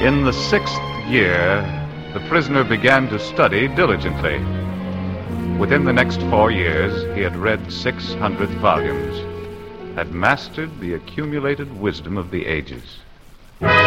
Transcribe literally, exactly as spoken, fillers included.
In the sixth year, the prisoner began to study diligently. Within the next four years, he had read six hundred volumes, had mastered the accumulated wisdom of the ages.